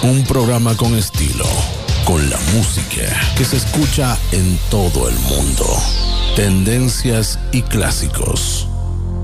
Un programa con estilo, con la música que se escucha en todo el mundo. Tendencias y clásicos.